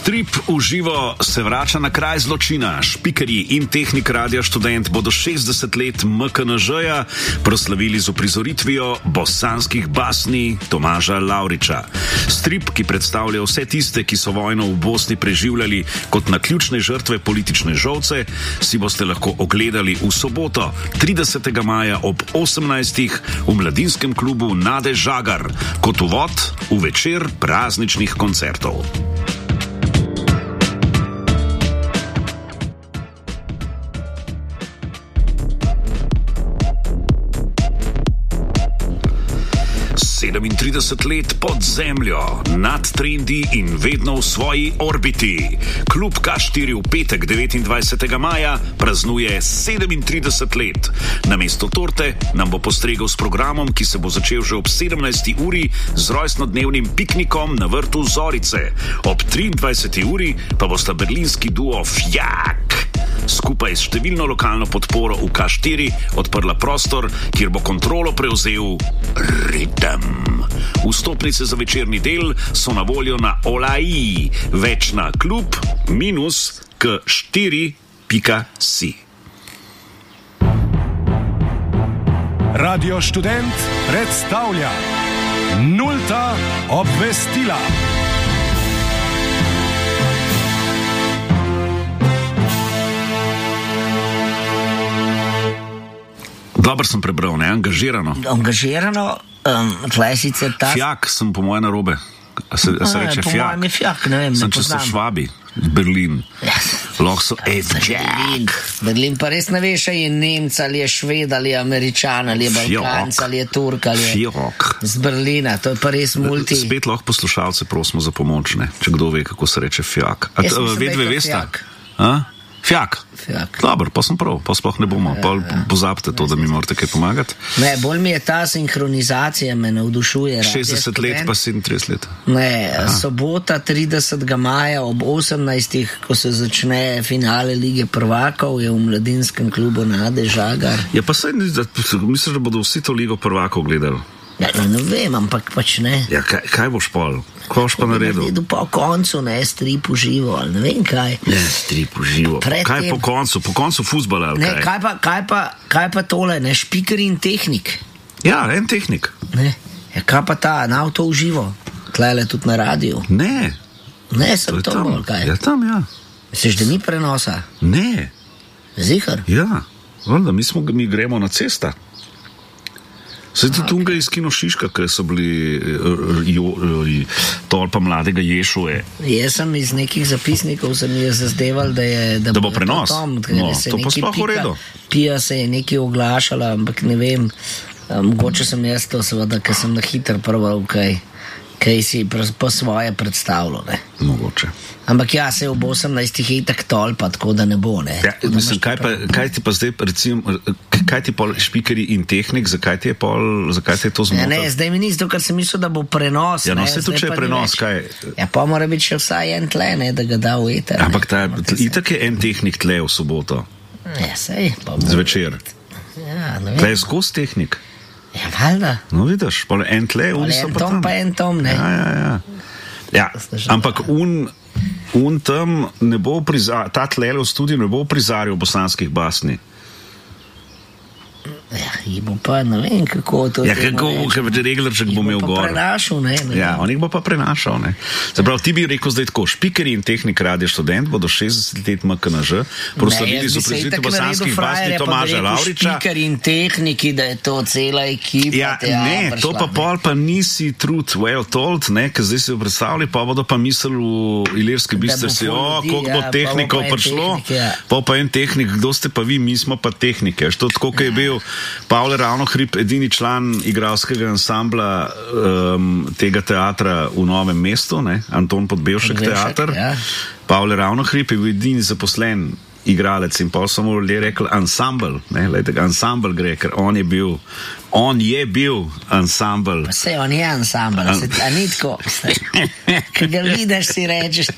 Strip v živo se vrača na kraj zločina. Špikerji in tehnik Radia Študent bodo 60 let MKNŽ-ja proslavili z uprizoritvijo bosanskih basni Tomaža Lavriča. Strip, ki predstavlja vse tiste, ki so vojno v Bosni preživljali kot naključne žrtve politične žolce, si boste lahko ogledali v soboto, 30. maja ob 18. v mladinskem klubu Nade Žagar, kot uvod v večer prazničnih koncertov. ...37 let pod zemljo, nad trendi in vedno v svoji orbiti. Klub K4 v petek 29. maja praznuje 37 let. Namesto torte nam bo postregel s programom, ki se bo začel že ob 17. uri z rojstnodnevnim piknikom na vrtu Zorice. Ob 23. uri pa bosta berlinski duo Fjak skupaj s številno lokalno podporo v K4 odprla prostor, kjer bo kontrolo prevzel ritem. Vstopnice za večerni del so na voljo na Olai, več na klub-k4.si. Radio Študent predstavlja Nulta obvestila. Dobro sem prebral, ne? Angažirano. Tlej sicer ta... Fjak sem po moje narobe. A se reče po Fjak? mojem je Fjak, ne vem, ne če so poznam. Švabi, Berlin. Lahko so Fjak. Berlin pa res ne veš, je Nemc, ali je Šved, ali je Američan, ali je Balkanc, ali je Turk, ali je z Berlina. To je pa res multi... Spet lahko poslušalce prosimo za pomoč, ne? Če kdo ve, kako se reče Fjak. Vedve veste? Fjak. Dobar, pa sem prav, pa sploh ne bomo. Pa pozabite to, da mi morate kaj pomagati. Ne, bolj mi je ta sinhronizacija, me navdušuje. 60 let pa 37 let. Ne, sobota 30. maja ob 18. ko se začne finale Lige prvakov, je v mladinskem klubu Nade Žagar. Ja, pa saj misliš, da bodo vsi to Ligo prvakov gledali? Ja, ne vem, ampak pač ne. Ja, kaj boš pol? Kaj boš pa naredil? Po koncu, ne, strip v živo, ali ne vem kaj. Ne, strip v živo. Kaj po koncu? Po koncu fuzbala, ali ne, kaj? Kaj pa tole, ne, špiker in tehnik? Ja, en tehnik. Ne, ja, kaj pa ta, na avto v živo? Tlele tudi na radiju? Ne. Ne, sem to bolj, kaj? Ja, tam, ja. Misliš, da ni prenosa? Ne. Zihar? Ja, valjda, mi gremo na cesta. Saj tudi tunga iz Kino Šiška, ker so bili tolpa mladega Ješuje. Jaz sem iz nekih zapisnikov, se mi je zazdeval, da bo prenos. To pa sploh v redu. Pija se je nekaj oglašala, ampak ne vem, mogoče sem jaz to seveda, ker sem na hitro prval, kaj si po svoje predstavljal, ne. Mogoče. Ampak ja, se v 18. je tak tolpa, tako da ne bo, ne. Ja, mislim, kaj ti pa zdaj, recimo, kaj ti pol špikerji in tehnik, zakaj ti je to zmotil? Ne, zdaj mi ni zato, ker sem mislil, da bo prenos. Ja, no, se tudi če je prenos, kaj? Ja, pa mora biti še vsaj en tle, ne, da ga da v eter. Ampak itak je en tehnik tle v soboto. Ja, sej, pa bo. Zvečer. Ja, ne vem. Tle je skozi tehnik. Ja, valjda. No, vidiš, pol en tle, en tom pa en tom, ne. Ja, ampak tam ne bo ta tlele v studiu ne bo prizarjal bosanskih basni. Ja, jih bo pa, ne vem, kako to... Ja, kako Reglerček bo imel gor. Prenašal, ne. Ja, on jih bo pa prenašal, ne. Zaprav, ti bi rekel zdaj tako, špikerji in tehnik Radia Študent bodo 60 let MKNŽ proslavili z uprizoritvijo bosanskih basni Tomaža Lavriča. Špikerji in tehniki, da je to cela ekipa. Ja, ne, to pa pol pa nisi truth well told, ne, ker zdaj si jo predstavili, pa bodo pa mislili v Ilirski Bistrici, koliko bo tehnikov prišlo, pa en tehnik, kdo ste pa vi, mi smo pa tehnike. To tako, kot je bil Pavle Ravnohrib, edini član igralskega ansambla tega teatra v Novem mestu, ne? Anton Podbevšek teater. Ja. Pavle Ravnohrib je bil edini zaposlen igralec in pa samo ljudje rekli ansambl, ne? Lejte, ansambl gre, ker on je bil ansambl. Vse, on je ansambl, a ni tako. Kaj ga vidiš, si rečeš,